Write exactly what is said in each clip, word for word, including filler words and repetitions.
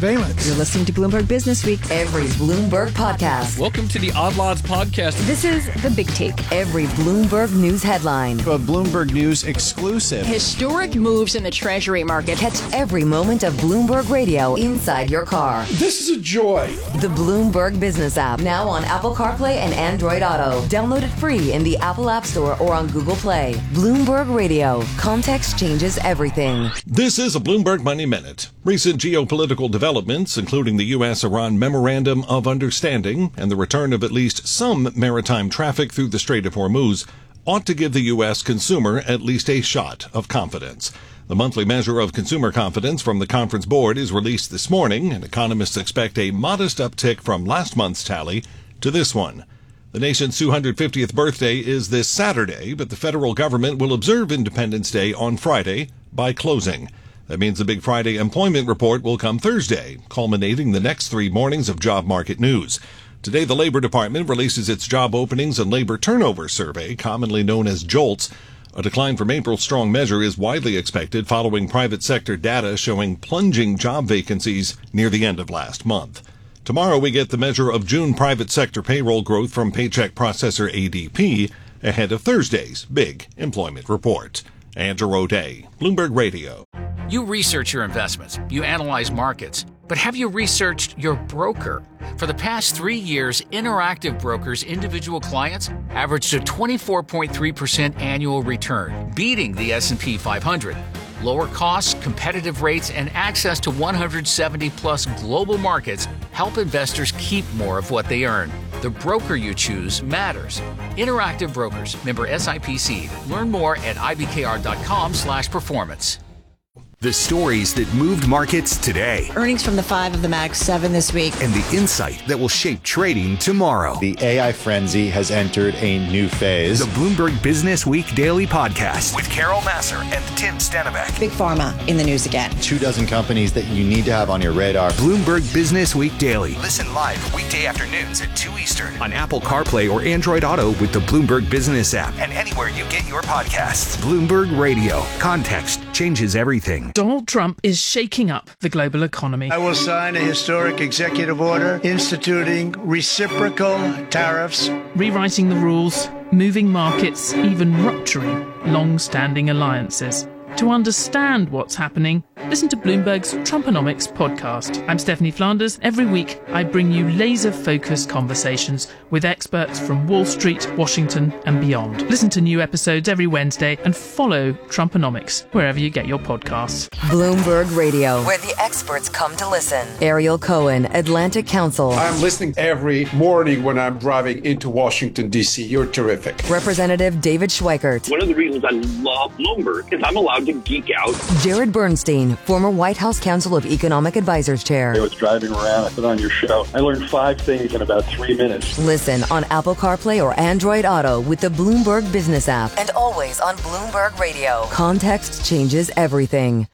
Valence. You're listening to Bloomberg Business Week. Every Bloomberg podcast. Welcome to the Odd Lots podcast. This is The Big Take. Every Bloomberg News headline. A Bloomberg News exclusive. Historic moves in the Treasury market. Catch every moment of Bloomberg Radio inside your car. This is a joy. The Bloomberg Business app, now on Apple CarPlay and Android Auto. Download it free in the Apple App Store or on Google Play. Bloomberg Radio. Context changes everything. This is a Bloomberg Money Minute. Recent geopolitical developments, including the U S Iran Memorandum of Understanding and the return of at least some maritime traffic through the Strait of Hormuz, ought to give the U S consumer at least a shot of confidence. The monthly measure of consumer confidence from the Conference Board is released this morning, and economists expect a modest uptick from last month's tally to this one. The nation's two hundred fiftieth birthday is this Saturday, but the federal government will observe Independence Day on Friday by closing. That means the Big Friday employment report will come Thursday, culminating the next three mornings of job market news. Today, the Labor Department releases its Job Openings and Labor Turnover Survey, commonly known as JOLTS. A decline from April's strong measure is widely expected following private sector data showing plunging job vacancies near the end of last month. Tomorrow, we get the measure of June private sector payroll growth from paycheck processor A D P ahead of Thursday's big employment report. Andrew O'Day, Bloomberg Radio. You research your investments, you analyze markets, but have you researched your broker? For the past three years, Interactive Brokers' individual clients averaged a twenty-four point three percent annual return, beating the S and P five hundred. Lower costs, competitive rates, and access to one hundred seventy plus global markets help investors keep more of what they earn. The broker you choose matters. Interactive Brokers, member S I P C. Learn more at I B K R dot com slash performance. The stories that moved markets today. Earnings from the five of the Mag seven this week. And the insight that will shape trading tomorrow. The A I frenzy has entered a new phase. The Bloomberg Business Week Daily Podcast with Carol Massar and Tim Stenbeck. Big Pharma in the news again. Two dozen companies that you need to have on your radar. Bloomberg Business Week Daily. Listen live weekday afternoons at two Eastern on Apple CarPlay or Android Auto with the Bloomberg Business app and anywhere you get your podcasts. Bloomberg Radio. Context changes everything. Donald Trump is shaking up the global economy. I will sign a historic executive order instituting reciprocal tariffs, rewriting the rules, moving markets, even rupturing long-standing alliances. To understand what's happening, listen to Bloomberg's Trumponomics podcast. I'm Stephanie Flanders. Every week, I bring you laser-focused conversations with experts from Wall Street, Washington, and beyond. Listen to new episodes every Wednesday and follow Trumponomics wherever you get your podcasts. Bloomberg Radio, where the experts come to listen. Ariel Cohen, Atlantic Council. I'm listening every morning when I'm driving into Washington, D C. You're terrific. Representative David Schweikert. One of the reasons I love Bloomberg is I'm allowed to geek out. Jared Bernstein, former White House Council of Economic Advisors Chair. I was driving around, I put on your show. I learned five things in about three minutes. Listen on Apple CarPlay or Android Auto with the Bloomberg Business app and always on Bloomberg Radio. Context changes everything.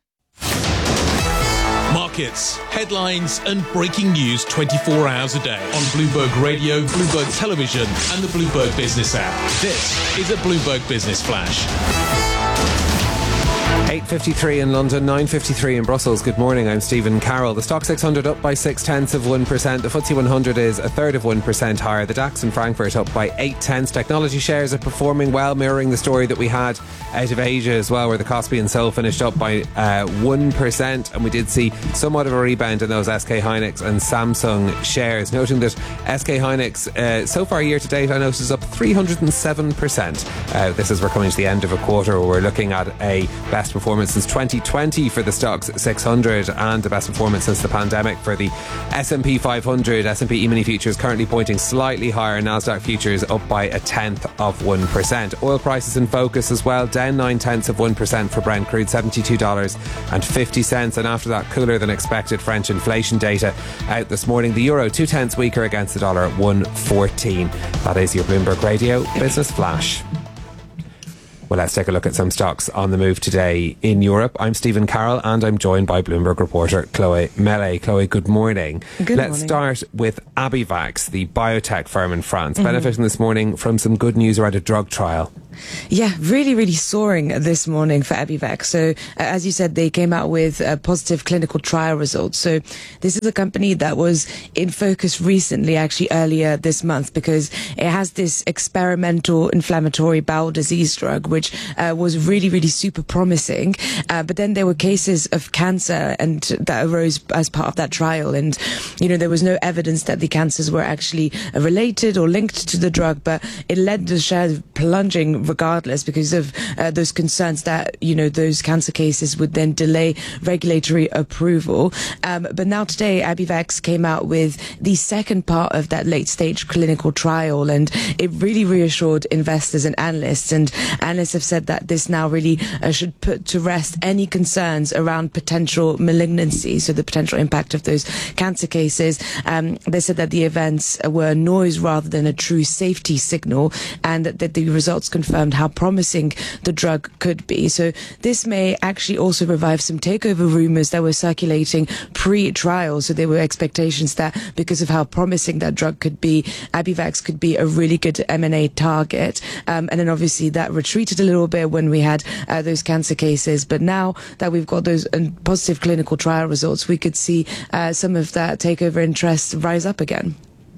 Markets, headlines, and breaking news twenty-four hours a day on Bloomberg Radio, Bloomberg Television, and the Bloomberg Business app. This is a Bloomberg Business Flash. eight fifty-three in London, nine fifty-three in Brussels. Good morning, I'm Stephen Carroll. The Stock six hundred up by six tenths of one percent. The F T S E one hundred is a third of one percent higher. The DAX in Frankfurt up by eight tenths. Technology shares are performing well, mirroring the story that we had out of Asia as well, where the Kospi and Seoul finished up by uh, one percent. And we did see somewhat of a rebound in those S K Hynix and Samsung shares, noting that S K Hynix uh, so far year to date, I noticed, is up three hundred seven percent. Uh, this is we're coming to the end of a quarter where we're looking at a best performance since twenty twenty for the Stoxx six hundred and the best performance since the pandemic for the S and P five hundred. S and P E-mini futures currently pointing slightly higher. NASDAQ futures up by a tenth of one percent. Oil prices in focus as well, down nine tenths of one percent for Brent crude, seventy-two dollars and fifty cents. And after that, cooler than expected French inflation data out this morning. The euro two tenths weaker against the dollar at one fourteen. That is your Bloomberg Radio Business Flash. Well, let's take a look at some stocks on the move today in Europe. I'm Stephen Carroll and I'm joined by Bloomberg reporter Chloe Mellet. Chloe, good morning. Good let's morning. start with Abivax, the biotech firm in France, mm-hmm. benefiting this morning from some good news around a drug trial. Yeah, really, really soaring this morning for Abivax. So, uh, as you said, they came out with uh, positive clinical trial results. So, this is a company that was in focus recently, actually earlier this month, because it has this experimental inflammatory bowel disease drug, which uh, was really, really super promising. Uh, but then there were cases of cancer and that arose as part of that trial. And, you know, there was no evidence that the cancers were actually related or linked to the drug, but it led the shares plunging regardless because of uh, those concerns that, you know, those cancer cases would then delay regulatory approval. Um, but now today, Abivax came out with the second part of that late stage clinical trial, and it really reassured investors and analysts. And analysts have said that this now really uh, should put to rest any concerns around potential malignancy, so the potential impact of those cancer cases. Um, they said that the events were noise rather than a true safety signal, and that the results confirmed how promising the drug could be. So this may actually also revive some takeover rumors that were circulating pre-trial. So there were expectations that because of how promising that drug could be, Abivax could be a really good M and A target. Um, and then obviously that retreated a little bit when we had uh, those cancer cases. But now that we've got those uh, positive clinical trial results, we could see uh, some of that takeover interest rise up again.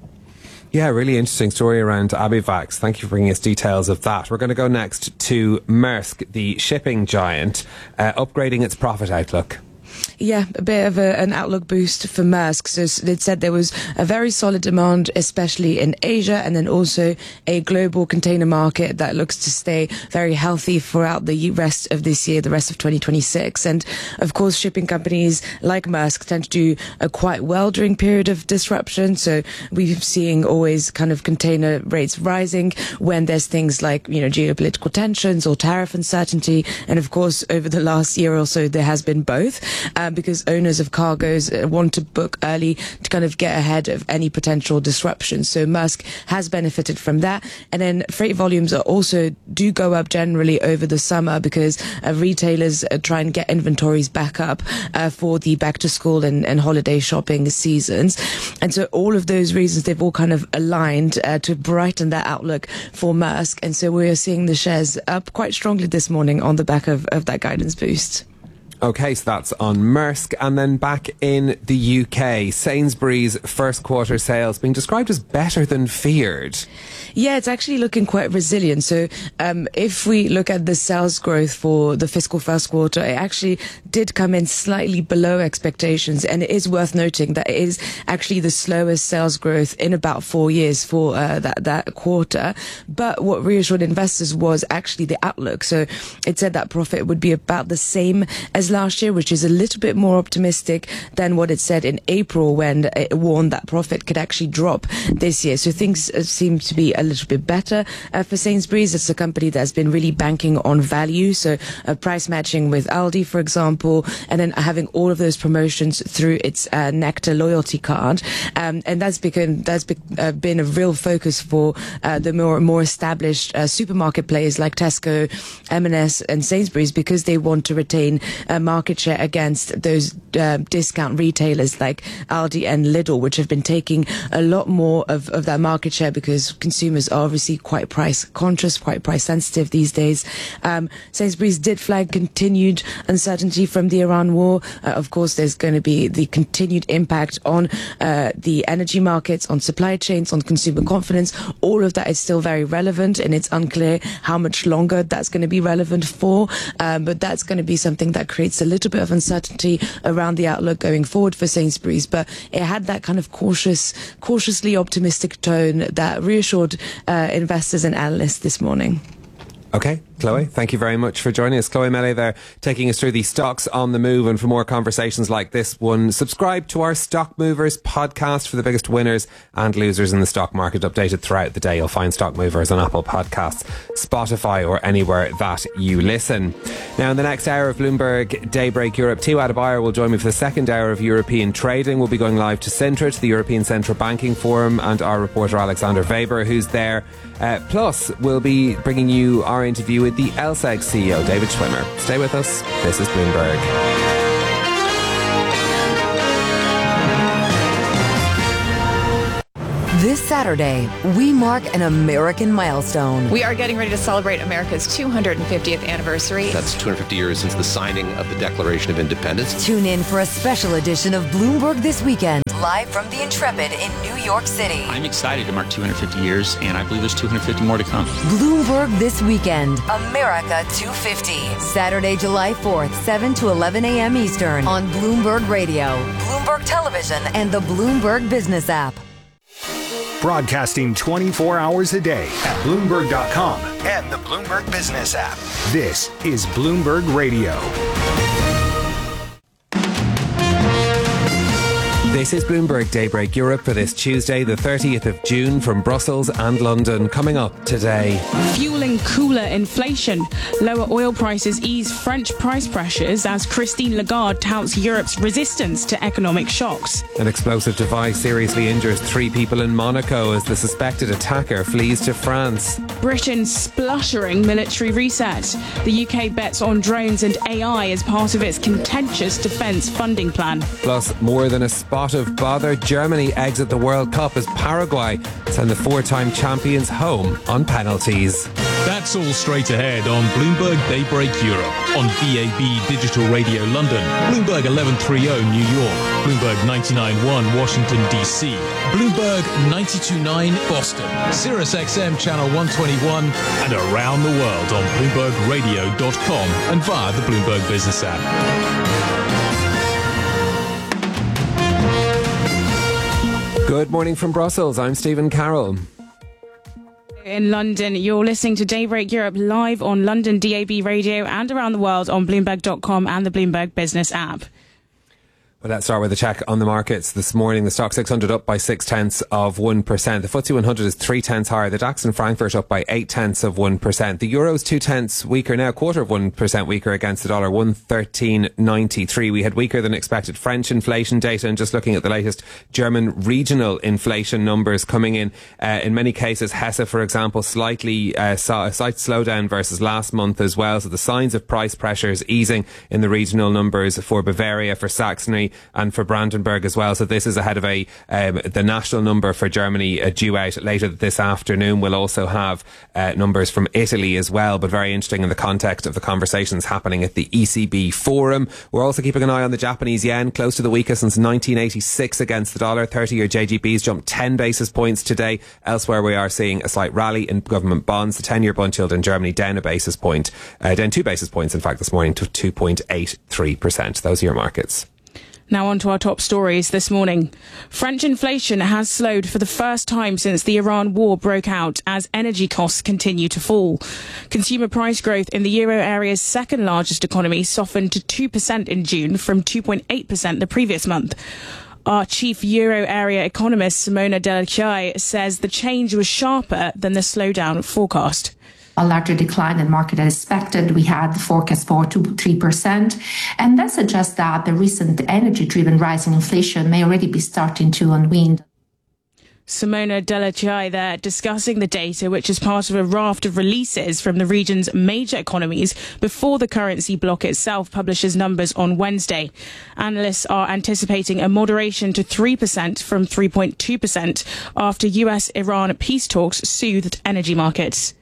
Yeah, really interesting story around Abivax. Thank you for bringing us details of that. We're going to go next to Maersk, the shipping giant, uh, upgrading its profit outlook. Yeah, a bit of a, an outlook boost for Maersk. So it said there was a very solid demand, especially in Asia, and then also a global container market that looks to stay very healthy throughout the rest of this year, the rest of twenty twenty-six. And of course, shipping companies like Maersk tend to do uh, quite well during period of disruption. So we're seeing always kind of container rates rising when there's things like, you know, geopolitical tensions or tariff uncertainty. And of course, over the last year or so, there has been both. Um, because owners of cargoes want to book early to kind of get ahead of any potential disruption. So Maersk has benefited from that. And then freight volumes are also do go up generally over the summer because uh, retailers uh, try and get inventories back up uh, for the back to school and, and holiday shopping seasons. And so all of those reasons, they've all kind of aligned uh, to brighten that outlook for Maersk. And so we are seeing the shares up quite strongly this morning on the back of, of that guidance boost. Okay, so that's on Maersk. And then back in the U K, Sainsbury's first quarter sales being described as better than feared. Yeah, it's actually looking quite resilient. So um, if we look at the sales growth for the fiscal first quarter, it actually did come in slightly below expectations. And it is worth noting that it is actually the slowest sales growth in about four years for uh, that, that quarter. But what reassured investors was actually the outlook. So it said that profit would be about the same as last year, which is a little bit more optimistic than what it said in April when it warned that profit could actually drop this year. So things seem to be a little bit better uh, for Sainsbury's. It's a company that's been really banking on value, so uh, price matching with Aldi, for example, and then having all of those promotions through its uh, Nectar loyalty card, um, and that's become that's be, uh, been a real focus for uh, the more more established uh, supermarket players like Tesco, M and S, and Sainsbury's, because they want to retain uh, market share against those uh, discount retailers like Aldi and Lidl, which have been taking a lot more of, of that market share because consumers are obviously quite price conscious, quite price sensitive these days. Um, Sainsbury's did flag continued uncertainty from the Iran war. Uh, of course, there's going to be the continued impact on uh, the energy markets, on supply chains, on consumer confidence. All of that is still very relevant, and it's unclear how much longer that's going to be relevant for. Um, but that's going to be something that creates a little bit of uncertainty around the outlook going forward for Sainsbury's. But it had that kind of cautious, cautiously optimistic tone that reassured uh, investors and analysts this morning. Okay, Chloe, thank you very much for joining us. Chloe Melee there, taking us through the stocks on the move. And for more conversations like this one, subscribe to our Stock Movers podcast for the biggest winners and losers in the stock market, updated throughout the day. You'll find Stock Movers on Apple Podcasts, Spotify, or anywhere that you listen. Now, in the next hour of Bloomberg Daybreak Europe, Tio Adebayor will join me for the second hour of European trading. We'll be going live to Sintrit, the European Central Banking Forum, and our reporter Alexander Weber, who's there. Uh, plus, we'll be bringing you our interview with the L S E G C E O, David Schwimmer. Stay with us. This is Bloomberg. This Saturday, we mark an American milestone. We are getting ready to celebrate America's two hundred fiftieth anniversary. That's two hundred fifty years since the signing of the Declaration of Independence. Tune in for a special edition of Bloomberg This Weekend, live from the Intrepid in New York City. I'm excited to mark two hundred fifty years, and I believe there's two hundred fifty more to come. Bloomberg This Weekend, America two fifty. Saturday, July fourth, seven to eleven a.m. Eastern on Bloomberg Radio, Bloomberg Television, and the Bloomberg Business app. Broadcasting twenty-four hours a day at Bloomberg dot com and the Bloomberg Business app. This is Bloomberg Radio. This is Bloomberg Daybreak Europe for this Tuesday, the thirtieth of June, from Brussels and London. Coming up today. Fueling cooler inflation. Lower oil prices ease French price pressures as Christine Lagarde touts Europe's resistance to economic shocks. An explosive device seriously injures three people in Monaco as the suspected attacker flees to France. Britain's spluttering military reset. The U K bets on drones and A I as part of its contentious defence funding plan. Plus, more than a spot of bother, Germany exit the World Cup as Paraguay send the four-time champions home on penalties. That's all straight ahead on Bloomberg Daybreak Europe, on B A B Digital Radio London, Bloomberg eleven thirty New York, Bloomberg ninety-nine point one Washington D C, Bloomberg ninety-two point nine Boston, Sirius X M Channel one twenty-one, and around the world on Bloomberg Radio dot com and via the Bloomberg Business app. Good morning from Brussels. I'm Stephen Carroll. In London, you're listening to Daybreak Europe live on London D A B Radio and around the world on Bloomberg dot com and the Bloomberg Business app. Well, let's start with a check on the markets this morning. The stock six hundred up by six tenths of one percent. The F T S E one hundred is three tenths higher. The DAX in Frankfurt up by eight tenths of one percent. The Euro's two tenths weaker now, quarter of one percent weaker against the dollar, one thirteen ninety-three. We had weaker than expected French inflation data, and just looking at the latest German regional inflation numbers coming in, uh, in many cases, Hesse, for example, slightly uh, saw a slight slowdown versus last month as well. So the signs of price pressures easing in the regional numbers for Bavaria, for Saxony, and for Brandenburg as well. So this is ahead of a um, the national number for Germany uh, due out later this afternoon. We'll also have uh, numbers from Italy as well, but very interesting in the context of the conversations happening at the E C B forum. We're also keeping an eye on the Japanese yen, close to the weakest since nineteen eighty-six against the dollar. thirty-year J G Bs jumped ten basis points today. Elsewhere we are seeing a slight rally in government bonds. The ten-year bond yield in Germany down a basis point, uh, down two basis points in fact this morning to two point eight three percent. Those are your markets. Now on to our top stories this morning. French inflation has slowed for the first time since the Iran war broke out as energy costs continue to fall. Consumer price growth in the euro area's second largest economy softened to two percent in June from two point eight percent the previous month. Our chief euro area economist, Simona Delachiaie, says the change was sharper than the slowdown forecast. A larger decline than market had expected. We had the forecast for two to three percent. And that suggests that the recent energy-driven rise in inflation may already be starting to unwind. Simona Delachiaie there discussing the data, which is part of a raft of releases from the region's major economies before the currency bloc itself publishes numbers on Wednesday. Analysts are anticipating a moderation to three percent from three point two percent after U S Iran peace talks soothed energy markets.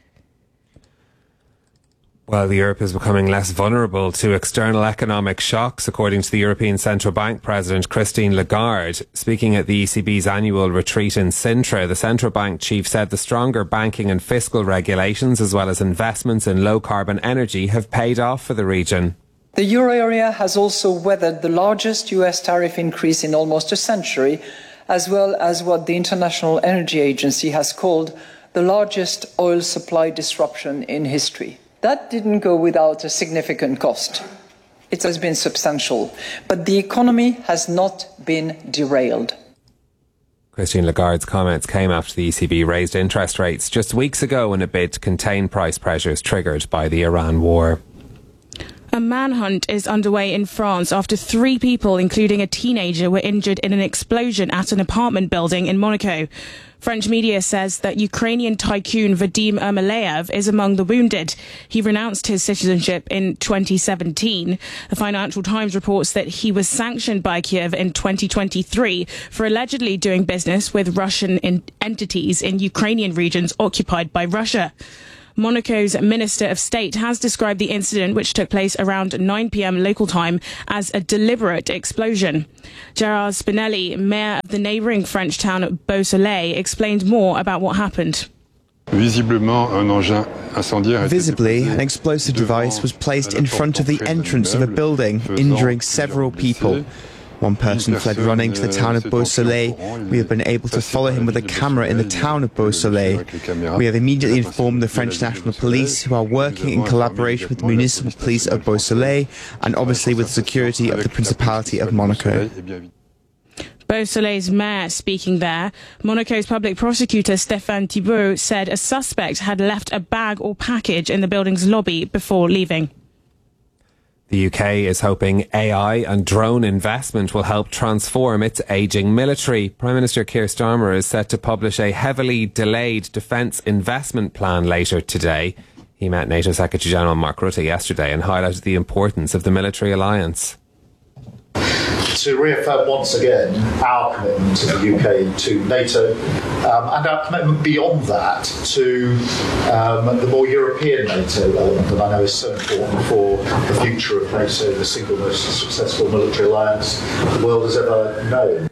Well, Europe is becoming less vulnerable to external economic shocks, according to the European Central Bank President Christine Lagarde. Speaking at the E C B's annual retreat in Sintra, the central bank chief said the stronger banking and fiscal regulations, as well as investments in low-carbon energy, have paid off for the region. The euro area has also weathered the largest U S tariff increase in almost a century, as well as what the International Energy Agency has called the largest oil supply disruption in history. That didn't go without a significant cost. It has been substantial, but the economy has not been derailed. Christine Lagarde's comments came after the E C B raised interest rates just weeks ago in a bid to contain price pressures triggered by the Iran war. A manhunt is underway in France after three people, including a teenager, were injured in an explosion at an apartment building in Monaco. French media says that Ukrainian tycoon Vadim Ermolaev is among the wounded. He renounced his citizenship in twenty seventeen. The Financial Times reports that he was sanctioned by Kiev in twenty twenty-three for allegedly doing business with Russian in- entities in Ukrainian regions occupied by Russia. Monaco's Minister of State has described the incident, which took place around nine p.m. local time, as a deliberate explosion. Gérard Spinelli, mayor of the neighbouring French town of Beausoleil, explained more about what happened. Visibly, an explosive device was placed in front of the entrance of a building, injuring several people. One person fled running to the town of Beausoleil. We have been able to follow him with a camera in the town of Beausoleil. We have immediately informed the French National Police, who are working in collaboration with the municipal police of Beausoleil and obviously with security of the Principality of Monaco. Beausoleil's mayor speaking there. Monaco's public prosecutor Stéphane Thibault said a suspect had left a bag or package in the building's lobby before leaving. The U K is hoping A I and drone investment will help transform its ageing military. Prime Minister Keir Starmer is set to publish a heavily delayed defence investment plan later today. He met NATO Secretary-General Mark Rutte yesterday and highlighted the importance of the military alliance. To reaffirm once again our commitment to the U K to NATO um, and our commitment beyond that to um, the more European NATO element that I know is so important for the future of NATO, the single most successful military alliance the world has ever known.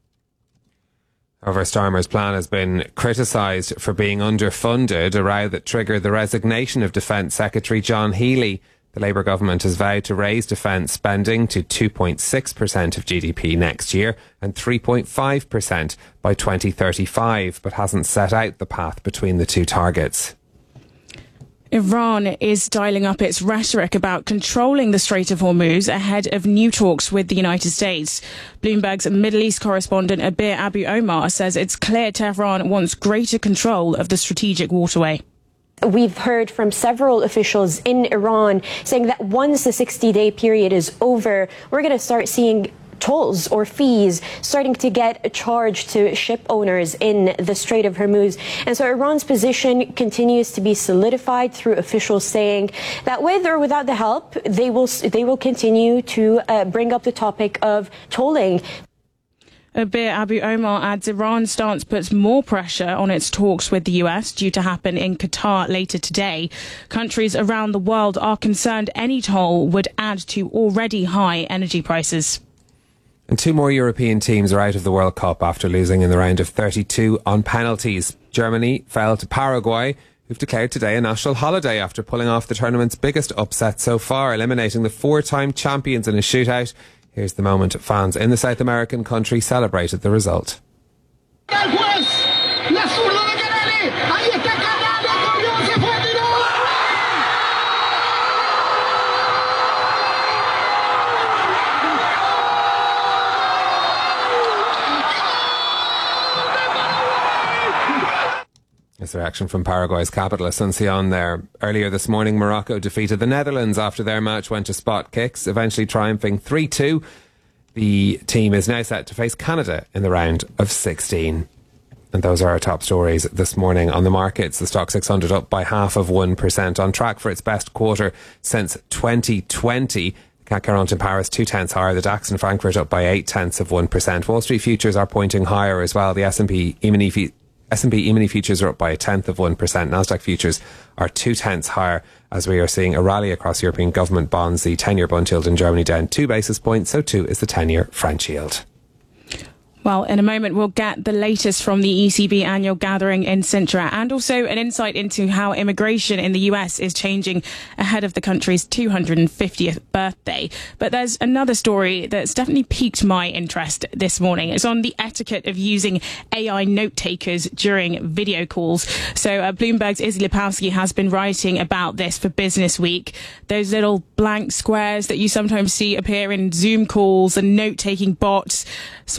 However, Starmer's plan has been criticised for being underfunded, a row that triggered the resignation of Defence Secretary John Healey. The Labour government has vowed to raise defence spending to two point six percent of G D P next year and three point five percent by twenty thirty-five, but hasn't set out the path between the two targets. Iran is dialing up its rhetoric about controlling the Strait of Hormuz ahead of new talks with the United States. Bloomberg's Middle East correspondent Abir Abu Omar says it's clear Tehran wants greater control of the strategic waterway. We've heard from several officials in Iran saying that once the sixty-day period is over, we're going to start seeing tolls or fees starting to get charged to ship owners in the Strait of Hormuz. And so Iran's position continues to be solidified through officials saying that with or without the help, they will they will continue to uh, bring up the topic of tolling. Abir Abu Omar adds Iran's stance puts more pressure on its talks with the U S due to happen in Qatar later today. Countries around the world are concerned any toll would add to already high energy prices. And two more European teams are out of the World Cup after losing in the round of thirty-two on penalties. Germany fell to Paraguay, who've declared today a national holiday after pulling off the tournament's biggest upset so far, eliminating the four-time champions in a shootout. Here's the moment fans in the South American country celebrated the result. It's a reaction from Paraguay's capital, Asuncion there. Earlier this morning, Morocco defeated the Netherlands after their match went to spot kicks, eventually triumphing three two. The team is now set to face Canada in the round of sixteen. And those are our top stories this morning on the markets. The Stock six hundred up by half of one percent, on track for its best quarter since twenty twenty. C A C quarante in Paris two tenths higher. The DAX in Frankfurt up by eight tenths of one percent. Wall Street futures are pointing higher as well. The S and P E-mini S and P E-mini futures are up by a tenth of one percent. Nasdaq futures are two tenths higher as we are seeing a rally across European government bonds. The ten-year bond yield in Germany down two basis points, so too is the ten-year French yield. Well, in a moment, we'll get the latest from the E C B annual gathering in Sintra and also an insight into how immigration in the U S is changing ahead of the country's two hundred fiftieth birthday. But there's another story that's definitely piqued my interest this morning. It's on the etiquette of using A I note takers during video calls. So uh, Bloomberg's Izzy Lepowski has been writing about this for Business Week. Those little blank squares that you sometimes see appear in Zoom calls and note-taking bots, sort of a well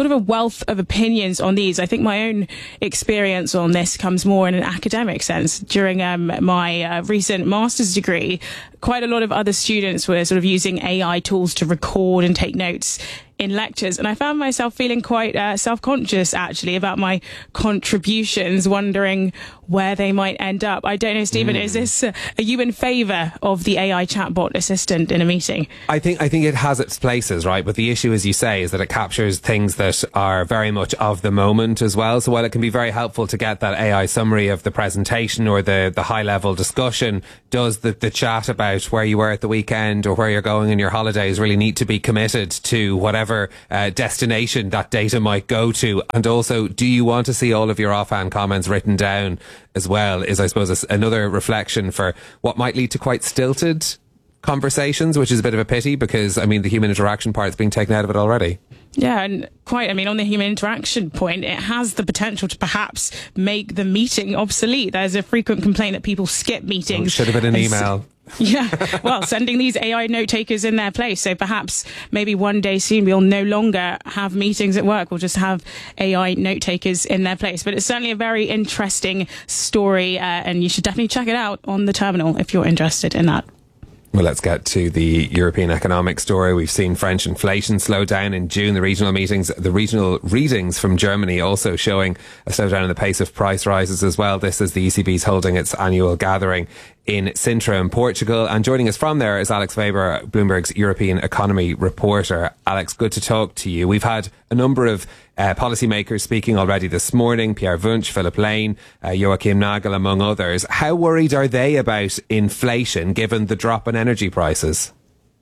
wealth of opinions on these. I think my own experience on this comes more in an academic sense. During um, my uh, recent master's degree, quite a lot of other students were sort of using A I tools to record and take notes in lectures. And I found myself feeling quite uh, self-conscious, actually, about my contributions, wondering where they might end up. I don't know, Stephen, mm. is this, uh, are you in favour of the A I chatbot assistant in a meeting? I think I think it has its places, right? But the issue, as you say, is that it captures things that are very much of the moment as well. So while it can be very helpful to get that A I summary of the presentation or the, the high-level discussion, does the, the chat about where you were at the weekend or where you're going on your holidays really need to be committed to whatever uh, destination that data might go to? And also, do you want to see all of your offhand comments written down as well? Is, I suppose, another reflection for what might lead to quite stilted conversations, which is a bit of a pity because, I mean, the human interaction part's being taken out of it already. Yeah, and quite, I mean, on the human interaction point, it has the potential to perhaps make the meeting obsolete. There's a frequent complaint that people skip meetings. Oh, should have been an email. Yeah, well, sending these A I note takers in their place. So perhaps maybe one day soon we'll no longer have meetings at work. We'll just have A I note takers in their place. But it's certainly a very interesting story, uh, and you should definitely check it out on the terminal if you're interested in that. Well, let's get to the European economic story. We've seen French inflation slow down in June. The regional meetings, the regional readings from Germany also showing a slowdown in the pace of price rises as well. This is the E C B's holding its annual gathering in Sintra in Portugal. And joining us from there is Alex Weber, Bloomberg's European economy reporter. Alex, good to talk to you. We've had a number of uh, policymakers speaking already this morning. Pierre Wunsch, Philip Lane, uh, Joachim Nagel, among others. How worried are they about inflation given the drop in energy prices?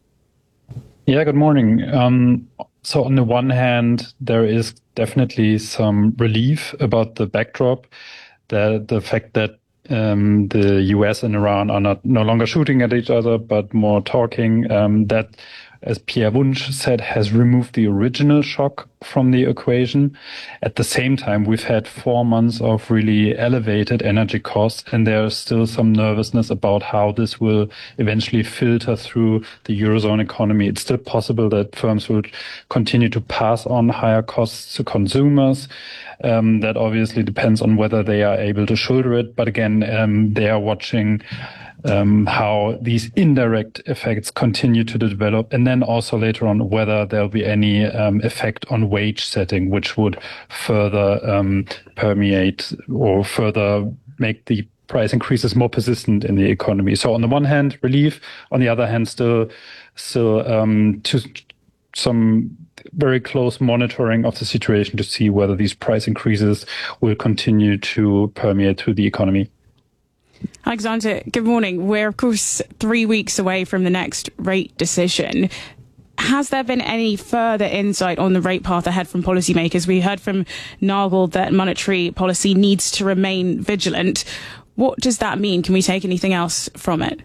Yeah, good morning. Um, so on the one hand, there is definitely some relief about the backdrop, the, the fact that Um, the U S and Iran are not no longer shooting at each other, but more talking. Um, that, as Pierre Wunsch said, has removed the original shock from the equation. At the same time, we've had four months of really elevated energy costs, and there's still some nervousness about how this will eventually filter through the Eurozone economy. It's still possible that firms will continue to pass on higher costs to consumers. Um, that obviously depends on whether they are able to shoulder it. But again, um, they are watching um, how these indirect effects continue to develop. And then also later on, whether there'll be any um, effect on wage setting, which would further um, permeate or further make the price increases more persistent in the economy. So on the one hand, relief. On the other hand, still, still um, to some very close monitoring of the situation to see whether these price increases will continue to permeate through the economy. Alexander, good morning. We're, of course, three weeks away from the next rate decision. Has there been any further insight on the rate path ahead from policymakers? We heard from Nagel that monetary policy needs to remain vigilant. What does that mean? Can we take anything else from it?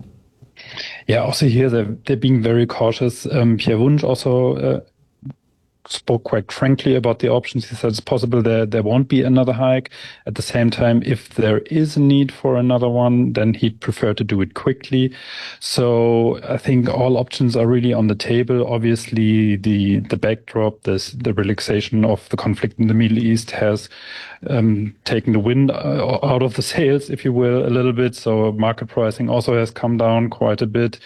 Yeah, also here they're, they're being very cautious. Um, Pierre Wunsch also uh, spoke quite frankly about the options. He said it's possible there there won't be another hike. At the same time, if there is a need for another one, then he'd prefer to do it quickly. So I think all options are really on the table. Obviously, the the backdrop, this the relaxation of the conflict in the Middle East has um, taken the wind out of the sails, if you will, a little bit. So market pricing also has come down quite a bit.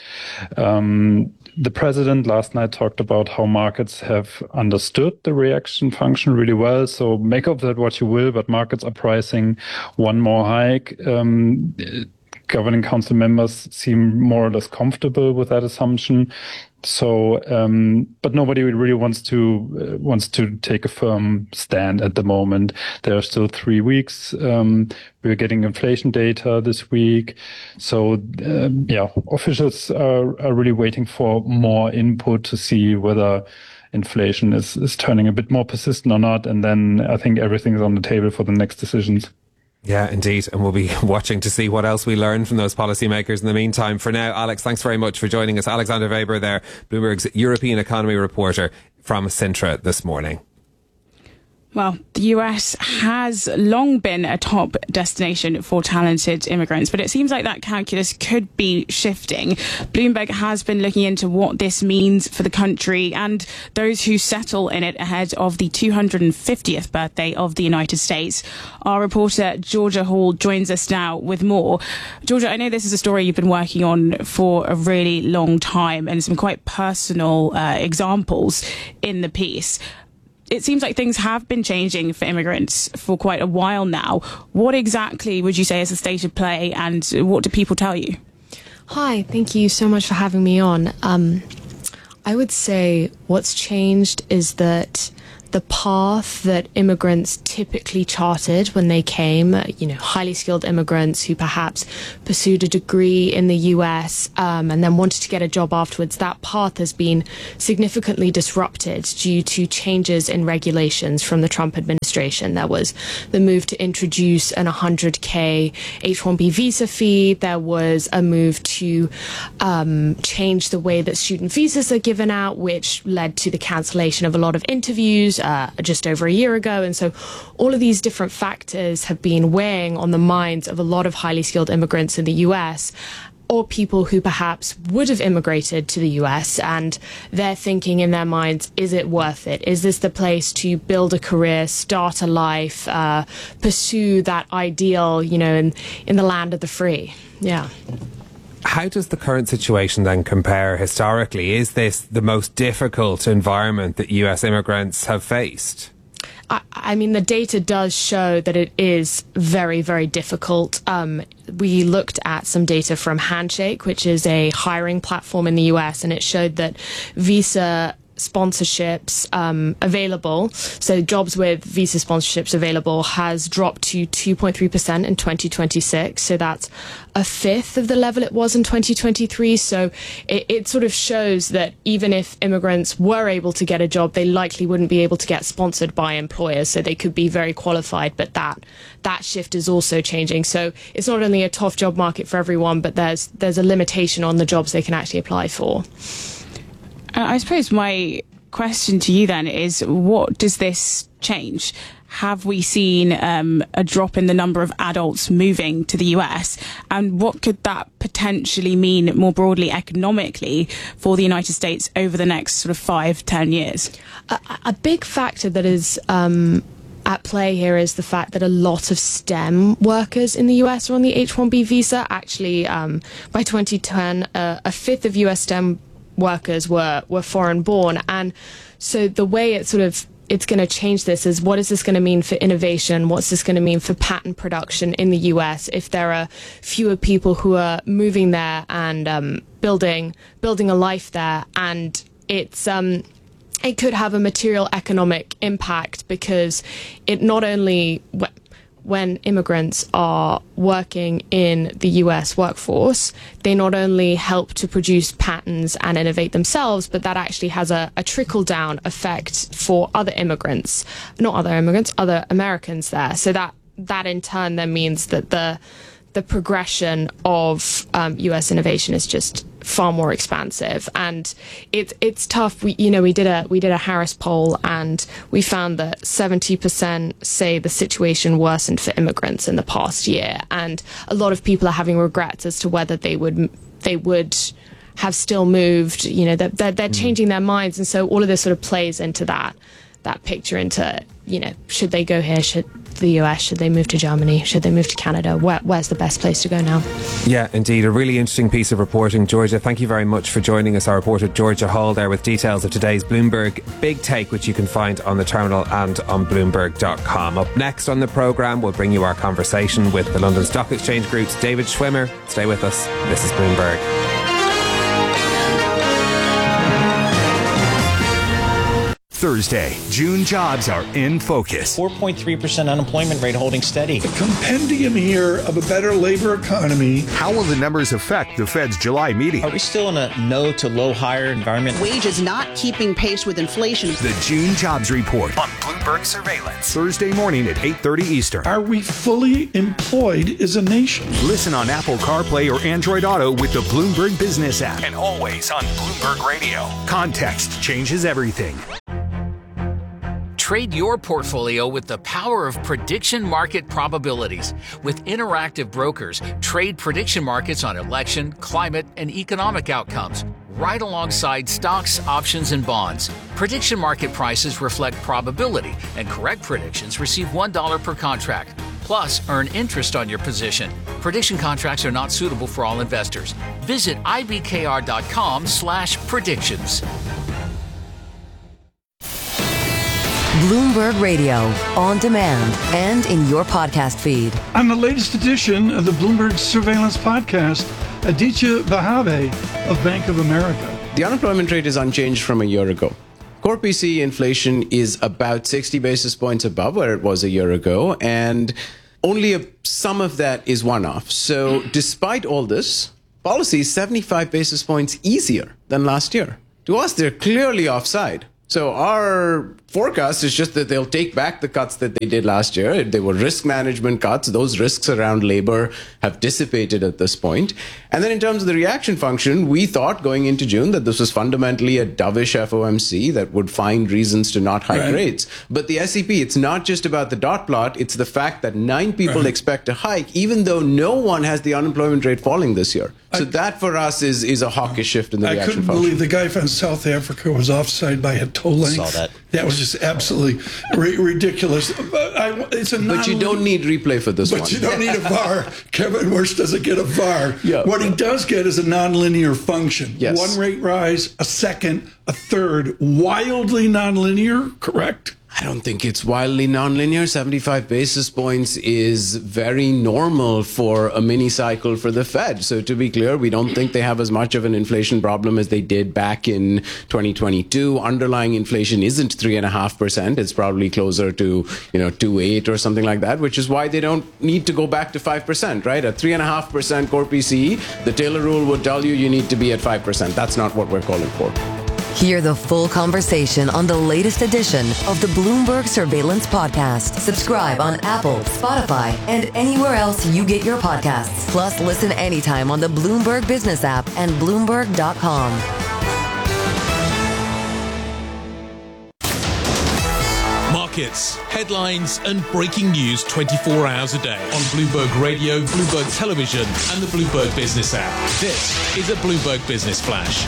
Um, The president last night talked about how markets have understood the reaction function really well. So make of that what you will, but markets are pricing one more hike. Um, governing council members seem more or less comfortable with that assumption. So, um, but nobody really wants to uh, wants to take a firm stand at the moment. There are still three weeks. Um, we're getting inflation data this week. So, um, yeah, officials are, are really waiting for more input to see whether inflation is, is turning a bit more persistent or not. And then I think everything is on the table for the next decisions. Yeah, indeed. And we'll be watching to see what else we learn from those policymakers in the meantime. For now, Alex, thanks very much for joining us. Alexander Weber there, Bloomberg's European economy reporter from Sintra this morning. Well, the U S has long been a top destination for talented immigrants, but it seems like that calculus could be shifting. Bloomberg has been looking into what this means for the country and those who settle in it ahead of the two hundred fiftieth birthday of the United States. Our reporter, Georgia Hall, joins us now with more. Georgia, I know this is a story you've been working on for a really long time and some quite personal uh, examples in the piece. It seems like things have been changing for immigrants for quite a while now. What exactly would you say is the state of play, and what do people tell you? Hi, thank you so much for having me on. Um, I would say what's changed is that the path that immigrants typically charted when they came, you know, highly skilled immigrants who perhaps pursued a degree in the U S um, and then wanted to get a job afterwards, that path has been significantly disrupted due to changes in regulations from the Trump administration. There was the move to introduce an one hundred K H one B visa fee. There was a move to um, change the way that student visas are given out, which led to the cancellation of a lot of interviews Uh, just over a year ago. And so all of these different factors have been weighing on the minds of a lot of highly skilled immigrants in the U S, or people who perhaps would have immigrated to the U S, and they're thinking in their minds, is it worth it? Is this the place to build a career, start a life, uh, pursue that ideal, you know, in, in the land of the free? Yeah. How does the current situation then compare historically? Is this the most difficult environment that U S immigrants have faced? I, I mean, the data does show that it is very, very difficult. Um, we looked at some data from Handshake, which is a hiring platform in the U S, and it showed that visa sponsorships um, available, so jobs with visa sponsorships available, has dropped to two point three percent in twenty twenty-six. So that's a fifth of the level it was in twenty twenty-three. So it, it sort of shows that even if immigrants were able to get a job, they likely wouldn't be able to get sponsored by employers. So they could be very qualified, but that that shift is also changing. So it's not only a tough job market for everyone, but there's there's a limitation on the jobs they can actually apply for. I suppose my question to you then is, what does this change? Have we seen um, a drop in the number of adults moving to the U S? And what could that potentially mean more broadly economically for the United States over the next sort of five, ten years? A, a big factor that is um, at play here is the fact that a lot of STEM workers in the U S are on the H one B visa. Actually, um, by twenty ten, uh, a fifth of U S STEM workers were were foreign born, and so the way it sort of it's going to change this is, what is this going to mean for innovation? What's this going to mean for patent production in the U S if there are fewer people who are moving there and um, building building a life there? And it's um, it could have a material economic impact, because it not only when immigrants are working in the U S workforce, they not only help to produce patents and innovate themselves, but that actually has a, a trickle-down effect for other immigrants, not other immigrants, other Americans there. So that that in turn then means that the the progression of um, U S innovation is just far more expansive, and it's it's tough. We you know we did a we did a Harris poll, and we found that seventy percent say the situation worsened for immigrants in the past year, and a lot of people are having regrets as to whether they would they would have still moved. You know, they're they're, they're changing their minds, and so all of this sort of plays into that that picture, into, you know, should they go here? Should the U S? Should they move to Germany? Should they move to Canada? Where, where's the best place to go now? Yeah, indeed. A really interesting piece of reporting, Georgia. Thank you very much for joining us. Our reporter, Georgia Hall, there with details of today's Bloomberg Big Take, which you can find on the terminal and on Bloomberg dot com. Up next on the programme, we'll bring you our conversation with the London Stock Exchange Group's David Schwimmer. Stay with us. This is Bloomberg. Thursday, June jobs are in focus. four point three percent unemployment rate holding steady. A compendium here of a better labor economy. How will the numbers affect the Fed's July meeting? Are we still in a no to low hire environment? Wages not keeping pace with inflation. The June jobs report on Bloomberg Surveillance. Thursday morning at eight thirty Eastern. Are we fully employed as a nation? Listen on Apple CarPlay or Android Auto with the Bloomberg Business app. And always on Bloomberg Radio. Context changes everything. Trade your portfolio with the power of prediction market probabilities. With Interactive Brokers, trade prediction markets on election, climate, and economic outcomes, right alongside stocks, options, and bonds. Prediction market prices reflect probability, and correct predictions receive one dollar per contract. Plus, earn interest on your position. Prediction contracts are not suitable for all investors. Visit ibkr.com slash predictions. Bloomberg Radio, on demand and in your podcast feed. On the latest edition of the Bloomberg Surveillance Podcast, Aditya Bahave of Bank of America. The unemployment rate is unchanged from a year ago. Core P C inflation is about sixty basis points above where it was a year ago, and only a, some of that is one-off. So despite all this, policy is seventy-five basis points easier than last year. To us, they're clearly offside. So our forecast is just that they'll take back the cuts that they did last year. They were risk management cuts. Those risks around labor have dissipated at this point. And then in terms of the reaction function, we thought going into June that this was fundamentally a dovish F O M C that would find reasons to not hike right. rates. But the S E P, it's not just about the dot plot. It's the fact that nine people right. expect a hike, even though no one has the unemployment rate falling this year. So I, that for us is, is a hawkish shift in the I reaction couldn't function. believe the guy from South Africa was offside by a toe length. Saw that. That was just absolutely ri- ridiculous. But, I, it's a but you don't need replay for this but one. But you don't need a V A R. Kevin Wirtz doesn't get a V A R. Yeah. What he does get is a nonlinear function. Yes. One rate rise, a second, a third. Wildly nonlinear, correct? I don't think it's wildly nonlinear. seventy-five basis points is very normal for a mini cycle for the Fed. So to be clear, we don't think they have as much of an inflation problem as they did back in twenty twenty-two. Underlying inflation isn't three and a half percent. It's probably closer to, you know, two point eight or something like that, which is why they don't need to go back to five percent, right? At three and a half percent core P C E, the Taylor rule would tell you you need to be at five percent. That's not what we're calling for. Hear the full conversation on the latest edition of the Bloomberg Surveillance Podcast. Subscribe on Apple, Spotify, and anywhere else you get your podcasts. Plus, listen anytime on the Bloomberg Business app and Bloomberg dot com. Markets, headlines, and breaking news twenty-four hours a day on Bloomberg Radio, Bloomberg Television, and the Bloomberg Business app. This is a Bloomberg Business Flash.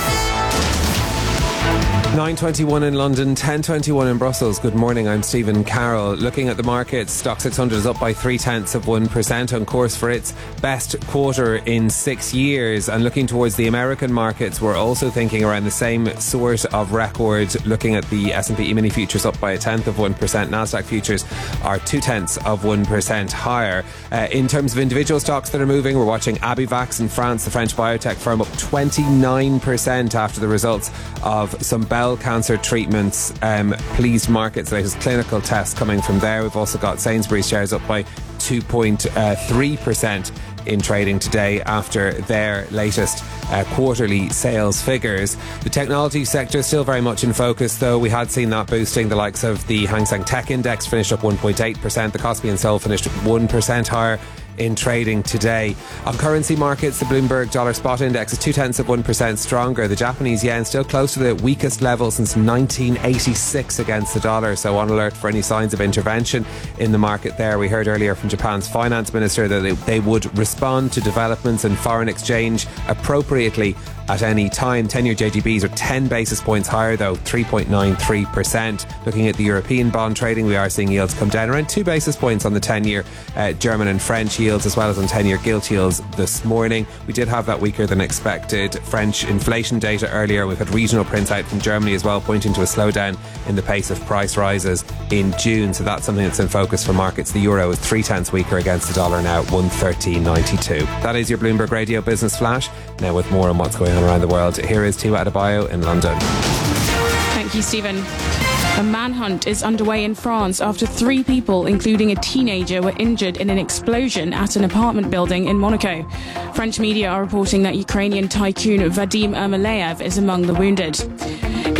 nine twenty-one in London, ten twenty-one in Brussels. Good morning, I'm Stephen Carroll. Looking at the markets, Stock six hundred is up by three tenths of one percent, on course for its best quarter in six years. And looking towards the American markets, we're also thinking around the same sort of record. Looking at the S and P E-mini futures up by a tenth of one percent. NASDAQ futures are two tenths of one percent higher. Uh, in terms of individual stocks that are moving, we're watching Abivax in France, the French biotech firm, up twenty-nine percent after the results of some bell cancer treatments um, pleased markets. Latest clinical tests coming from there. We've also got Sainsbury's shares up by two point three percent in trading today after their latest uh, quarterly sales figures. The technology sector is still very much in focus, though. We had seen that boosting. The likes of the Hang Seng Tech Index finished up one point eight percent. The Kospi and Seoul finished one percent higher in trading today. On currency markets, the Bloomberg Dollar Spot Index is two tenths of one percent stronger. The Japanese yen still close to the weakest level since nineteen eighty-six against the dollar, so on alert for any signs of intervention in the market there. We heard earlier from Japan's finance minister that they, they would respond to developments in foreign exchange appropriately at any time. ten-year J G Bs are ten basis points higher, though, three point nine three percent. Looking at the European bond trading, we are seeing yields come down around two basis points on the ten-year uh, German and French yields, as well as on ten-year gilt yields this morning. We did have that weaker than expected French inflation data earlier. We've had regional prints out from Germany as well, pointing to a slowdown in the pace of price rises in June. So that's something that's in focus for markets. The euro is three tenths weaker against the dollar now at one thirteen ninety-two. That is your Bloomberg Radio Business Flash. Now with more on what's going on around the world, here is Tiwa Adebayo in London. Thank you, Stephen. A manhunt is underway in France after three people, including a teenager, were injured in an explosion at an apartment building in Monaco. French media are reporting that Ukrainian tycoon Vadim Ermolaev is among the wounded.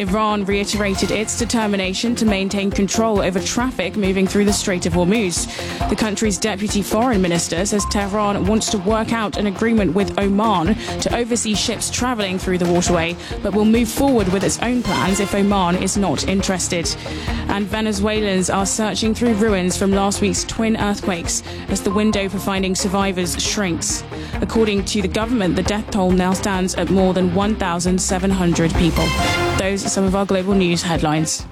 Iran reiterated its determination to maintain control over traffic moving through the Strait of Hormuz. The country's deputy foreign minister says Tehran wants to work out an agreement with Oman to oversee ships travelling through the waterway, but will move forward with its own plans if Oman is not interested. And Venezuelans are searching through ruins from last week's twin earthquakes as the window for finding survivors shrinks. According to the government, the death toll now stands at more than one thousand seven hundred people. Those are some of our global news headlines.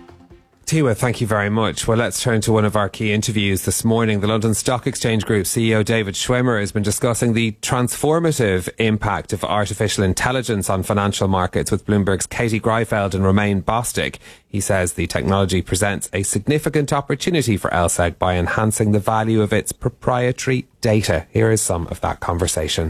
Tiwa, thank you very much. Well, let's turn to one of our key interviews this morning. The London Stock Exchange Group C E O David Schwimmer has been discussing the transformative impact of artificial intelligence on financial markets with Bloomberg's Katie Greifeld and Romain Bostick. He says the technology presents a significant opportunity for L S E G by enhancing the value of its proprietary data. Here is some of that conversation.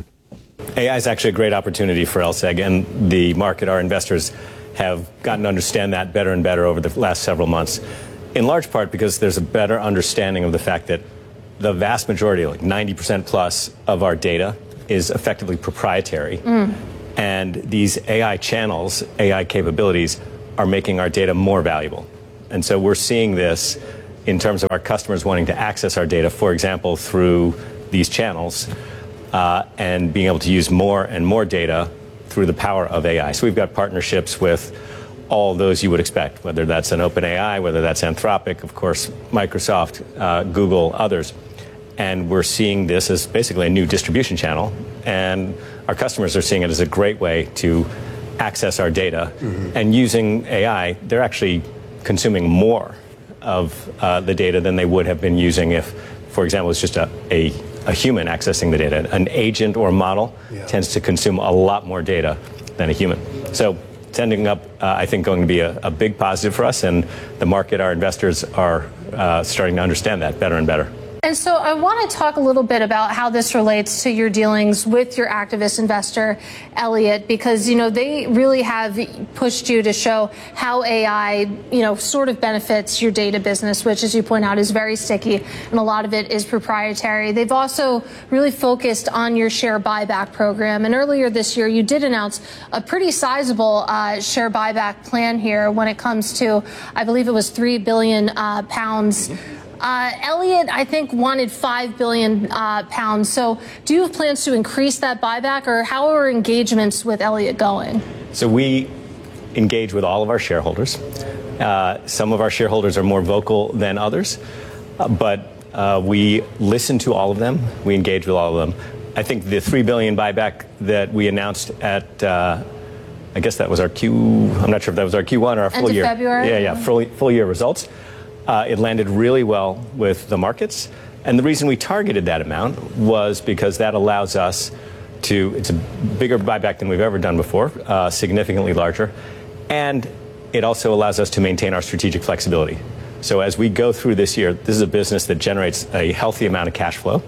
A I is actually a great opportunity for L S E G, and the market, our investors, have gotten to understand that better and better over the last several months, in large part because there's a better understanding of the fact that the vast majority, like ninety percent plus of our data, is effectively proprietary. Mm. And these A I channels, A I capabilities, are making our data more valuable. And so we're seeing this in terms of our customers wanting to access our data, for example, through these channels, uh, and being able to use more and more data through the power of A I. So we've got partnerships with all those you would expect, whether that's an OpenAI, whether that's Anthropic, of course, Microsoft, uh, Google, others. And we're seeing this as basically a new distribution channel. And our customers are seeing it as a great way to access our data. Mm-hmm. And using A I, they're actually consuming more of uh, the data than they would have been using if, for example, it's just a, a a human accessing the data. An agent or model yeah. tends to consume a lot more data than a human. So it's ending up, uh, I think, going to be a, a big positive for us, and the market, our investors, are uh, starting to understand that better and better. And so I want to talk a little bit about how this relates to your dealings with your activist investor, Elliott, because, you know, they really have pushed you to show how A I, you know, sort of benefits your data business, which, as you point out, is very sticky, and a lot of it is proprietary. They've also really focused on your share buyback program. And earlier this year, you did announce a pretty sizable uh, share buyback plan here when it comes to, I believe it was three billion uh, pounds. Uh, Elliott, I think, wanted five billion uh, pounds. So do you have plans to increase that buyback, or how are engagements with Elliott going? So we engage with all of our shareholders. Uh, some of our shareholders are more vocal than others, uh, but uh, we listen to all of them. We engage with all of them. I think the three billion buyback that we announced at, uh, I guess that was our Q, I'm not sure if that was our Q one or our full End of year. February? Yeah, yeah, full, full year results. Uh, it landed really well with the markets. And the reason we targeted that amount was because that allows us to, it's a bigger buyback than we've ever done before, uh, significantly larger. And it also allows us to maintain our strategic flexibility. So as we go through this year, this is a business that generates a healthy amount of cash flow.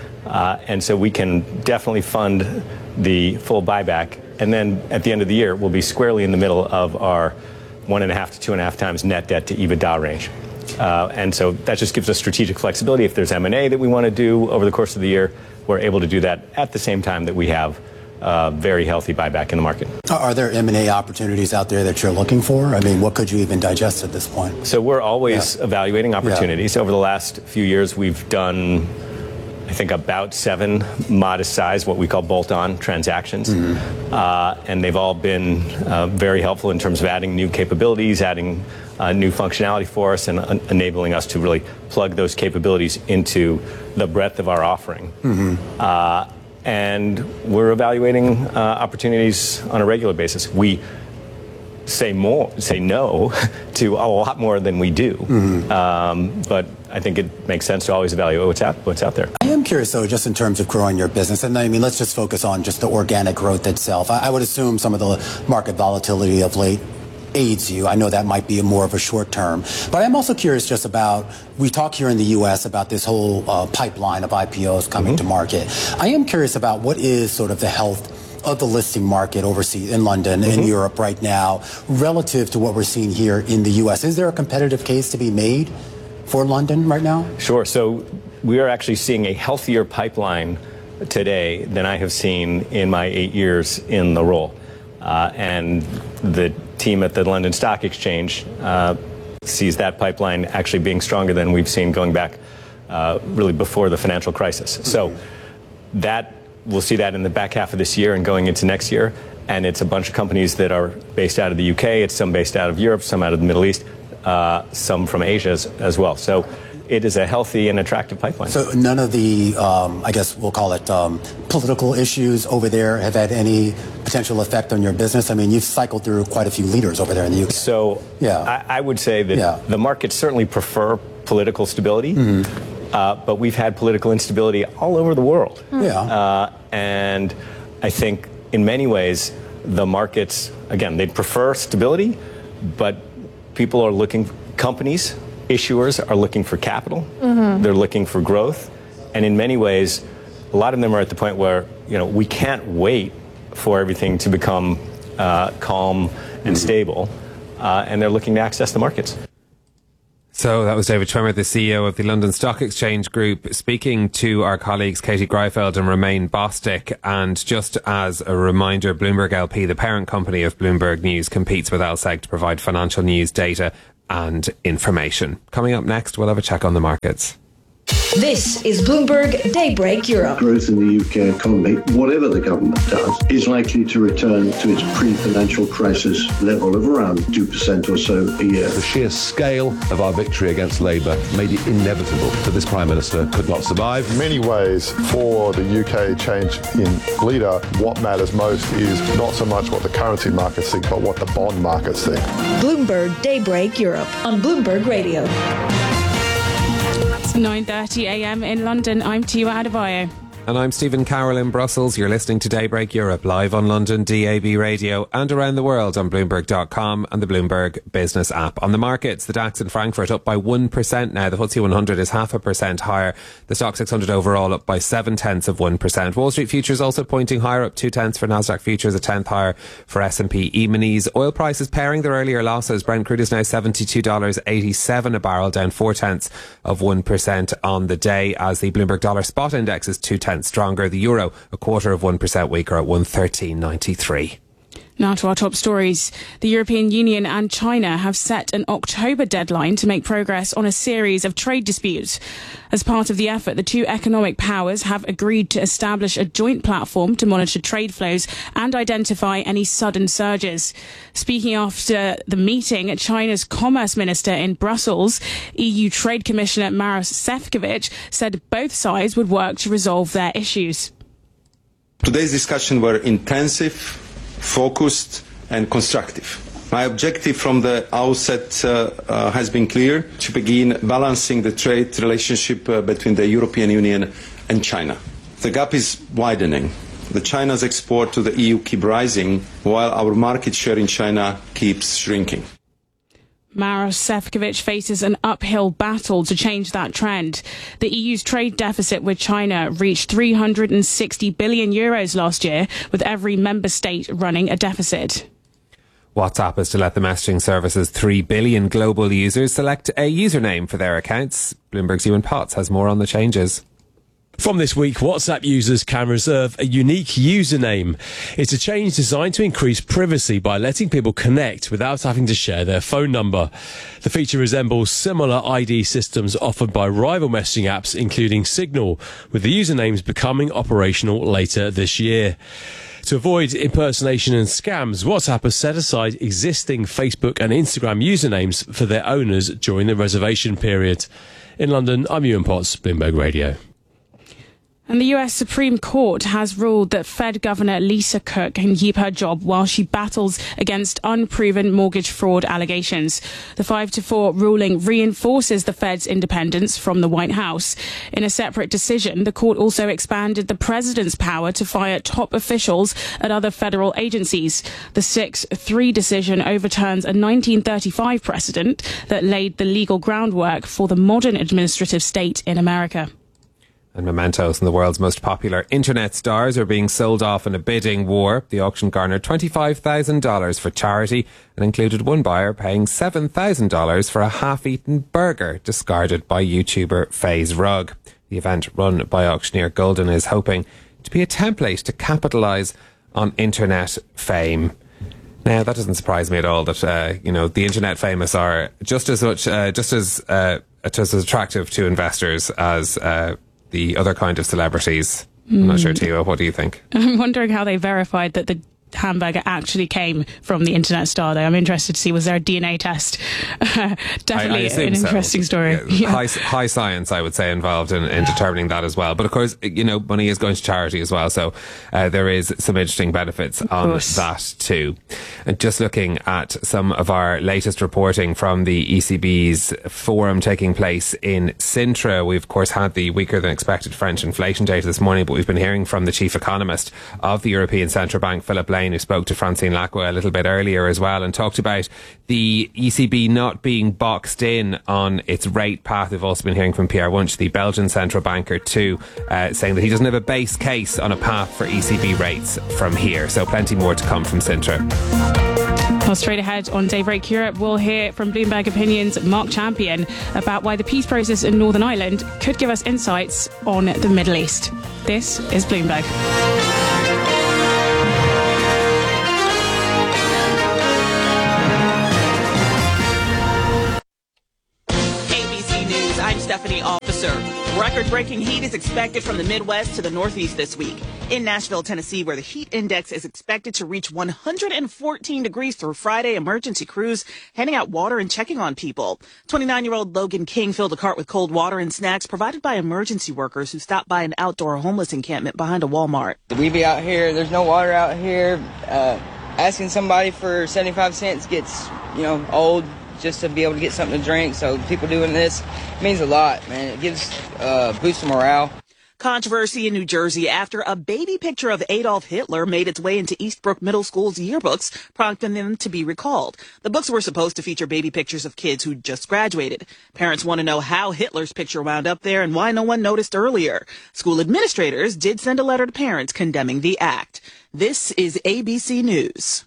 Uh, and so we can definitely fund the full buyback. And then at the end of the year, we'll be squarely in the middle of our one and a half to two and a half times net debt to EBITDA range. Uh, and so that just gives us strategic flexibility. If there's M and A that we want to do over the course of the year, we're able to do that at the same time that we have a very healthy buyback in the market. Are there M and A opportunities out there that you're looking for? I mean, what could you even digest at this point? So we're always yeah. evaluating opportunities. Yeah. Over the last few years, we've done, I think, about seven modest size, what we call bolt-on transactions. Mm-hmm. Uh, and they've all been uh, very helpful in terms of adding new capabilities, adding Uh, new functionality for us, and uh, enabling us to really plug those capabilities into the breadth of our offering. Mm-hmm. Uh, and we're evaluating uh, opportunities on a regular basis. We say more, say no to a lot more than we do. Mm-hmm. Um, but I think it makes sense to always evaluate what's out, what's out there. I am curious, though, just in terms of growing your business. And I mean, let's just focus on just the organic growth itself. I, I would assume some of the market volatility of late aids you. I know that might be a more of a short term, but I'm also curious just about, we talk here in the U S about this whole uh, pipeline of I P Os coming mm-hmm. to market. I am curious about what is sort of the health of the listing market overseas in London, mm-hmm. in Europe right now, relative to what we're seeing here in the U S. Is there a competitive case to be made for London right now? Sure. So we are actually seeing a healthier pipeline today than I have seen in my eight years in the role. Uh, and the team at the London Stock Exchange uh, sees that pipeline actually being stronger than we've seen going back uh, really before the financial crisis. So that we'll see that in the back half of this year and going into next year. And it's a bunch of companies that are based out of the U K. It's some based out of Europe, some out of the Middle East, uh, some from Asia as, as well. So it is a healthy and attractive pipeline. So none of the, um, I guess we'll call it um, political issues over there have had any potential effect on your business? I mean, you've cycled through quite a few leaders over there in the U K. So yeah. I, I would say that yeah. the markets certainly prefer political stability, mm-hmm. uh, but we've had political instability all over the world. Mm-hmm. Yeah. Uh, and I think in many ways, the markets, again, they prefer stability, but people are looking, companies, issuers are looking for capital. Mm-hmm. They're looking for growth. And in many ways, a lot of them are at the point where, you know, we can't wait for everything to become uh, calm and mm-hmm. stable. Uh, and they're looking to access the markets. So that was David Schwimmer, the C E O of the London Stock Exchange Group, speaking to our colleagues Katie Greifeld and Romain Bostick. And just as a reminder, Bloomberg L P, the parent company of Bloomberg News, competes with L S E G to provide financial news, data and information. Coming up next, we'll have a check on the markets. This is Bloomberg Daybreak Europe. Growth in the U K economy, whatever the government does, is likely to return to its pre-financial crisis level of around two percent or so a year. The sheer scale of our victory against Labour made it inevitable that this Prime Minister could not survive. In many ways, for the U K change in leader, what matters most is not so much what the currency markets think, but what the bond markets think. Bloomberg Daybreak Europe on Bloomberg Radio. nine thirty a m in London. I'm Tiwa Adebayo. And I'm Stephen Carroll in Brussels. You're listening to Daybreak Europe live on London D A B radio and around the world on Bloomberg dot com and the Bloomberg Business app. On the markets, the DAX in Frankfurt up by one percent now. The F T S E one hundred is half a percent higher. The Stock six hundred overall up by seven tenths of one percent. Wall Street futures also pointing higher, up two tenths for Nasdaq futures, a tenth higher for S and P E-minis. Oil prices pairing their earlier losses. Brent crude is now seventy-two dollars eighty-seven a barrel, down four tenths of one percent on the day, as the Bloomberg Dollar Spot Index is two tenths stronger. The euro a quarter of one percent weaker at one thirteen ninety-three. Now to our top stories. The European Union and China have set an October deadline to make progress on a series of trade disputes. As part of the effort, the two economic powers have agreed to establish a joint platform to monitor trade flows and identify any sudden surges. Speaking after the meeting, China's Commerce Minister in Brussels, E U Trade Commissioner Maros Sefcovic, said both sides would work to resolve their issues. Today's discussions were intensive, focused and constructive. My objective from the outset uh, uh, has been clear: to begin balancing the trade relationship uh, between the European Union and China. The gap is widening. The China's export to the E U keep rising, while our market share in China keeps shrinking. Maros Sefcovic faces an uphill battle to change that trend. The E U's trade deficit with China reached three hundred sixty billion euros last year, with every member state running a deficit. WhatsApp is to let the messaging service's three billion global users select a username for their accounts. Bloomberg's Ewan Potts has more on the changes. From this week, WhatsApp users can reserve a unique username. It's a change designed to increase privacy by letting people connect without having to share their phone number. The feature resembles similar I D systems offered by rival messaging apps, including Signal, with the usernames becoming operational later this year. To avoid impersonation and scams, WhatsApp has set aside existing Facebook and Instagram usernames for their owners during the reservation period. In London, I'm Ewan Potts, Bloomberg Radio. And the U S Supreme Court has ruled that Fed Governor Lisa Cook can keep her job while she battles against unproven mortgage fraud allegations. The five to four ruling reinforces the Fed's independence from the White House. In a separate decision, the court also expanded the president's power to fire top officials at other federal agencies. The six three decision overturns a nineteen thirty-five precedent that laid the legal groundwork for the modern administrative state in America. And mementos and the world's most popular internet stars are being sold off in a bidding war. The auction garnered twenty-five thousand dollars for charity and included one buyer paying seven thousand dollars for a half-eaten burger discarded by YouTuber FaZe Rug. The event, run by auctioneer Golden, is hoping to be a template to capitalise on internet fame. Now, that doesn't surprise me at all that, uh, you know, the internet famous are just as much, uh, just as, uh, just as attractive to investors as uh, the other kind of celebrities. Mm. I'm not sure, Tia, what do you think? I'm wondering how they verified that the hamburger actually came from the internet star, though. I'm interested to see, was there a D N A test? Uh, definitely I, I an so. interesting story. Yeah, yeah. high, high science, I would say, involved in, in determining that as well. But of course, you know, money is going to charity as well, so uh, there is some interesting benefits on that too. And just looking at some of our latest reporting from the E C B's forum taking place in Sintra, we've of course had the weaker than expected French inflation data this morning, but we've been hearing from the chief economist of the European Central Bank, Philip Lane, who spoke to Francine Lacqua a little bit earlier as well, and talked about the E C B not being boxed in on its rate path. We've also been hearing from Pierre Wunsch, the Belgian central banker too, uh, saying that he doesn't have a base case on a path for E C B rates from here. So plenty more to come from Sintra. Well, straight ahead on Daybreak Europe, we'll hear from Bloomberg Opinion's Mark Champion about why the peace process in Northern Ireland could give us insights on the Middle East. This is Bloomberg. I'm Stephanie Officer. Record-breaking heat is expected from the Midwest to the Northeast this week. In Nashville, Tennessee, where the heat index is expected to reach one hundred fourteen degrees through Friday, emergency crews handing out water and checking on people. twenty-nine-year-old Logan King filled a cart with cold water and snacks provided by emergency workers who stopped by an outdoor homeless encampment behind a Walmart. We be out here, there's no water out here. Uh, asking somebody for seventy-five cents gets, you know, old. Just to be able to get something to drink. So people doing this means a lot, man. It gives uh boost of morale. Controversy in New Jersey after a baby picture of Adolf Hitler made its way into Eastbrook Middle School's yearbooks, prompting them to be recalled. The books were supposed to feature baby pictures of kids who just graduated. Parents want to know how Hitler's picture wound up there and why no one noticed earlier. School administrators did send a letter to parents condemning the act. This is A B C News.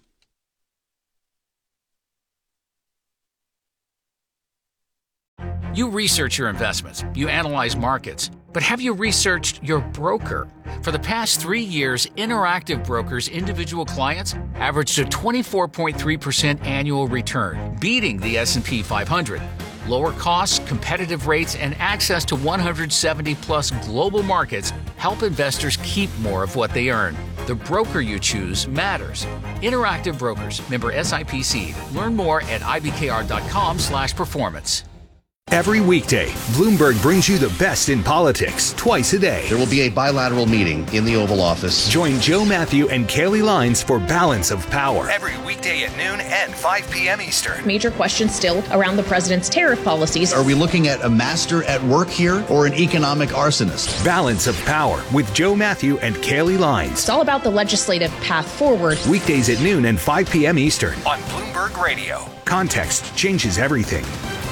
You research your investments, you analyze markets, but have you researched your broker? For the past three years, Interactive Brokers' individual clients averaged a twenty-four point three percent annual return, beating the S and P five hundred. Lower costs, competitive rates, and access to one hundred seventy plus global markets help investors keep more of what they earn. The broker you choose matters. Interactive Brokers, member S I P C. Learn more at I B K R dot com slash performance. Every weekday, Bloomberg brings you the best in politics twice a day. There will be a bilateral meeting in the Oval Office. Join Joe Matthew and Kaylee Lines for Balance of Power. Every weekday at noon and five p.m. Eastern. Major questions still around the president's tariff policies. Are we looking at a master at work here or an economic arsonist? Balance of Power with Joe Matthew and Kaylee Lines. It's all about the legislative path forward. Weekdays at noon and five p.m. Eastern on Bloomberg Radio. Context changes everything.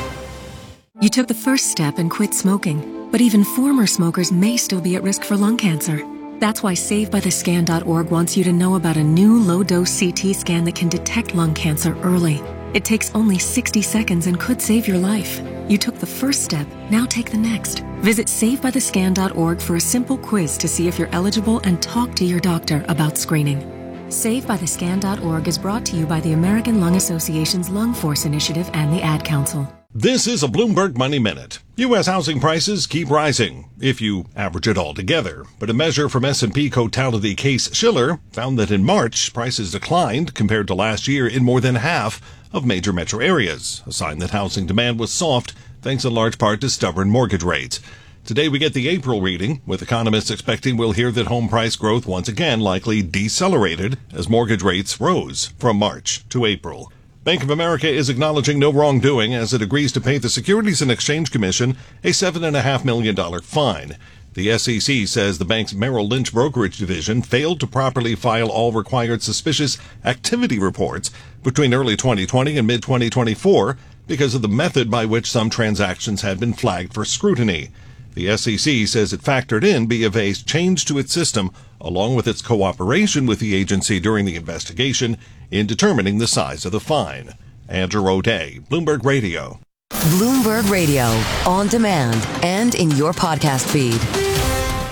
You took the first step and quit smoking, but even former smokers may still be at risk for lung cancer. That's why Save By The Scan dot org wants you to know about a new low-dose C T scan that can detect lung cancer early. It takes only sixty seconds and could save your life. You took the first step, now take the next. Visit Save By The Scan dot org for a simple quiz to see if you're eligible and talk to your doctor about screening. Save By The Scan dot org is brought to you by the American Lung Association's Lung Force Initiative and the Ad Council. This is a Bloomberg Money Minute. U S housing prices keep rising, if you average it all together. But a measure from S and P Cotality Case-Shiller found that in March, prices declined compared to last year in more than half of major metro areas, a sign that housing demand was soft, thanks in large part to stubborn mortgage rates. Today we get the April reading, with economists expecting we'll hear that home price growth once again likely decelerated as mortgage rates rose from March to April. Bank of America is acknowledging no wrongdoing as it agrees to pay the Securities and Exchange Commission a seven point five million dollars fine. The S E C says the bank's Merrill Lynch brokerage division failed to properly file all required suspicious activity reports between early twenty twenty and mid twenty twenty-four because of the method by which some transactions had been flagged for scrutiny. The S E C says it factored in B of A's change to its system, along with its cooperation with the agency during the investigation, in determining the size of the fine. Andrew O'Day, Bloomberg Radio. Bloomberg Radio, on demand and in your podcast feed.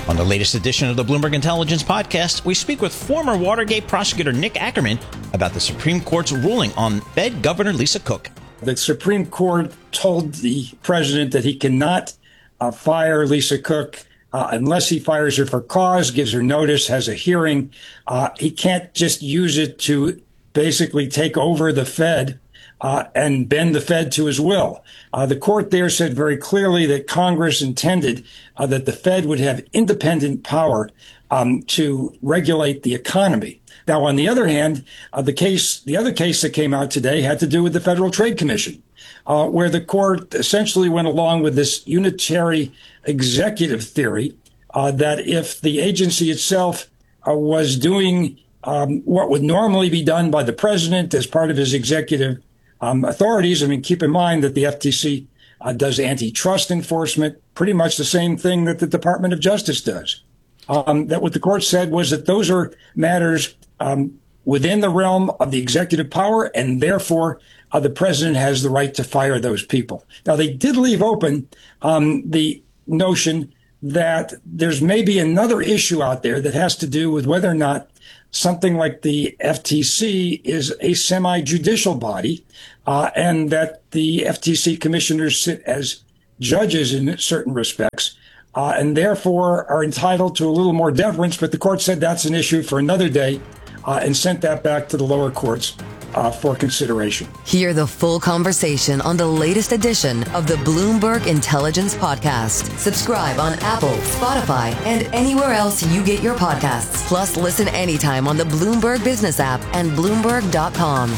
On the latest edition of the Bloomberg Intelligence Podcast, we speak with former Watergate prosecutor Nick Ackerman about the Supreme Court's ruling on Fed Governor Lisa Cook. The Supreme Court told the president that he cannot uh, fire Lisa Cook uh, unless he fires her for cause, gives her notice, has a hearing. Uh, he can't just use it to basically take over the Fed uh, and bend the Fed to his will. Uh, the court there said very clearly that Congress intended uh, that the Fed would have independent power um, to regulate the economy. Now, on the other hand, uh, the case, the other case that came out today had to do with the Federal Trade Commission, uh, where the court essentially went along with this unitary executive theory uh, that if the agency itself uh, was doing um, what would normally be done by the president as part of his executive um, authorities, I mean, keep in mind that the F T C uh, does antitrust enforcement, pretty much the same thing that the Department of Justice does. Um, that what the court said was that those are matters um, within the realm of the executive power, and therefore uh, the president has the right to fire those people. Now, they did leave open um, the notion that there's maybe another issue out there that has to do with whether or not something like the F T C is a semi-judicial body, uh, and that the F T C commissioners sit as judges in certain respects, uh, and therefore are entitled to a little more deference. But the court said that's an issue for another day, uh, and sent that back to the lower courts uh, for consideration. Hear the full conversation on the latest edition of the Bloomberg Intelligence Podcast. Subscribe on Apple, Spotify, and anywhere else you get your podcasts. Plus, listen anytime on the Bloomberg Business app and Bloomberg dot com.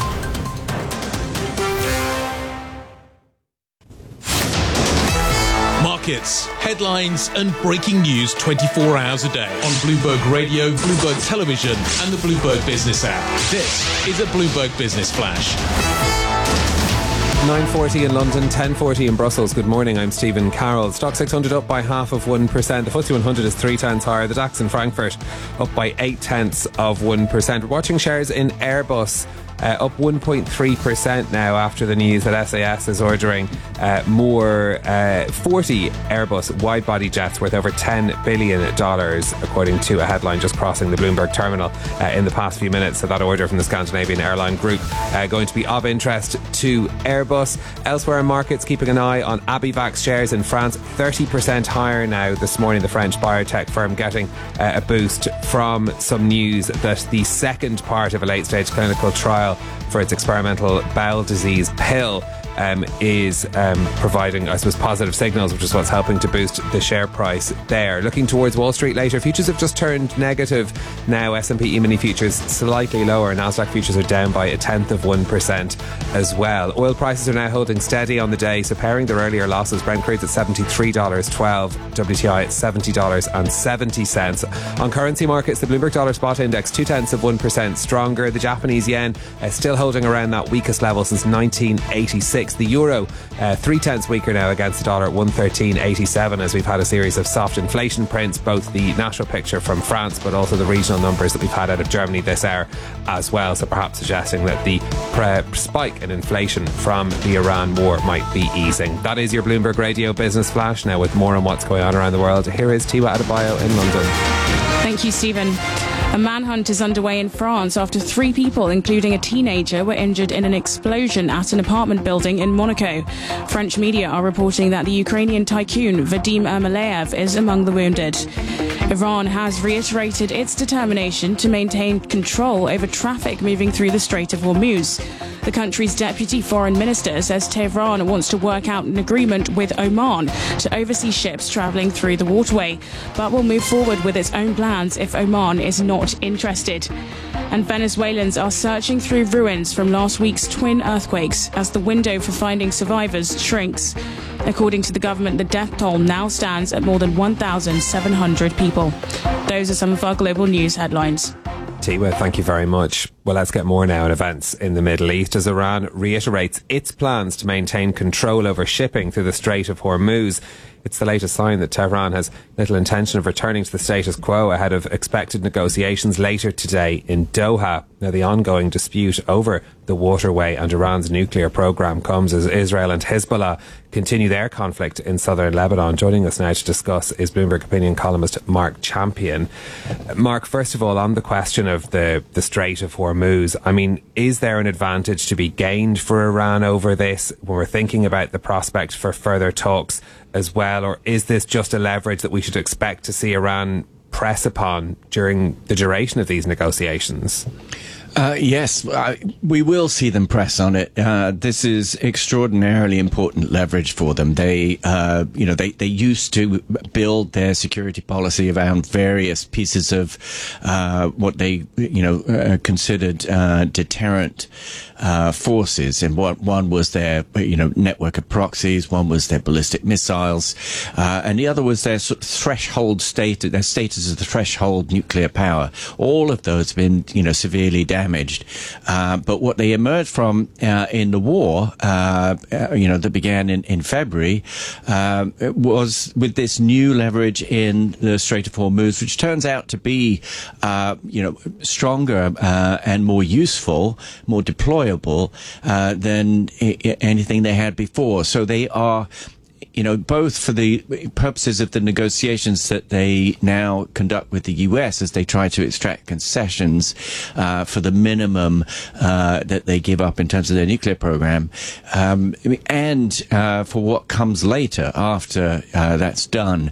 Markets, headlines, and breaking news twenty-four hours a day on Bloomberg Radio, Bloomberg Television, and the Bloomberg Business app. This is a Bloomberg Business Flash. nine forty in London, ten forty in Brussels. Good morning, I'm Stephen Carroll. Stock six hundred up by half of one percent. The F T S E one hundred is three tenths higher. The DAX in Frankfurt up by eight tenths of one percent. We're watching shares in Airbus. Uh, up one point three percent now after the news that S A S is ordering uh, more uh, forty Airbus wide-body jets worth over ten billion dollars, according to a headline just crossing the Bloomberg terminal uh, in the past few minutes. So that order from the Scandinavian airline group uh, going to be of interest to Airbus. Elsewhere in markets, keeping an eye on Abivax shares in France, thirty percent higher now this morning. The French biotech firm getting uh, a boost from some news that the second part of a late-stage clinical trial for its experimental bowel disease pill um, is um, providing, I suppose, positive signals, which is what's helping to boost the share price there. Looking towards Wall Street later, futures have just turned negative now. S and P E-mini futures slightly lower. Nasdaq futures are down by a tenth of one percent as well. Oil prices are now holding steady on the day, so pairing their earlier losses. Brent crude's at seventy-three dollars and twelve cents, W T I at seventy dollars and seventy cents. On currency markets, the Bloomberg Dollar Spot Index two tenths of one percent stronger. The Japanese yen uh, still holding around that weakest level since nineteen eighty-six. The euro uh, three tenths weaker now against the dollar at one thirteen eighty-seven, as we've had a series of soft inflation prints, both the national picture from France but also the regional numbers that we've had out of Germany this hour as well, so perhaps suggesting that the pre- spike in inflation from the Iran war might be easing. That is your Bloomberg Radio Business Flash. Now with more on what's going on around the world, here is Tiwa Adebayo in London. Thank you, Stephen. A manhunt is underway in France after three people, including a teenager, were injured in an explosion at an apartment building in Monaco. French media are reporting that the Ukrainian tycoon Vadim Ermolaev is among the wounded. Iran has reiterated its determination to maintain control over traffic moving through the Strait of Hormuz. The country's deputy foreign minister says Tehran wants to work out an agreement with Oman to oversee ships travelling through the waterway, but will move forward with its own plans if Oman is not interested. And Venezuelans are searching through ruins from last week's twin earthquakes as the window for finding survivors shrinks. According to the government, the death toll now stands at more than one thousand seven hundred people. Those are some of our global news headlines. Tiwa, thank you very much. Well, let's get more now on events in the Middle East as Iran reiterates its plans to maintain control over shipping through the Strait of Hormuz. It's the latest sign that Tehran has little intention of returning to the status quo ahead of expected negotiations later today in Doha. Now, the ongoing dispute over the waterway and Iran's nuclear program comes as Israel and Hezbollah continue their conflict in southern Lebanon. Joining us now to discuss is Bloomberg opinion columnist Mark Champion. Mark, first of all, on the question of the, the Strait of Hormuz, I mean, is there an advantage to be gained for Iran over this when we're thinking about the prospect for further talks as well, or is this just a leverage that we should expect to see Iran press upon during the duration of these negotiations? Uh, yes, I, we will see them press on it. Uh, this is extraordinarily important leverage for them. They, uh, you know, they, they used to build their security policy around various pieces of uh, what they, you know, uh, considered uh, deterrent uh, forces. And what one was their, you know, network of proxies, one was their ballistic missiles, uh, and the other was their sort of threshold state, their status as the threshold nuclear power. All of those have been, you know, severely damaged. damaged. Uh, but what they emerged from uh, in the war, uh, uh, you know, that began in, in February, uh, was with this new leverage in the Strait of Hormuz, which turns out to be, uh, you know, stronger uh, and more useful, more deployable uh, than I- anything they had before. So they are, you know, both for the purposes of the negotiations that they now conduct with the U S as they try to extract concessions uh, for the minimum uh, that they give up in terms of their nuclear program, um, and uh, for what comes later after uh, that's done.